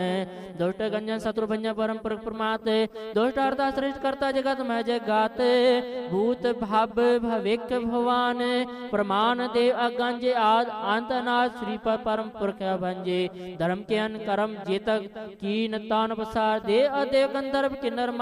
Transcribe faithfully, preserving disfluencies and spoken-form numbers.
दुष्ट गंजन शत्रु भंजन परम प्रमात दुष्ट अर्था श्रेष्ठ करता जगत में जगात भूत भाव भविक भगवान प्रमाण देव अगंज आद अंतनाथ श्री पर परम पुरख भंजे धर्म के अन कर्म जेतक कीन तान पसार दे अदेव गंधर्व किन्नर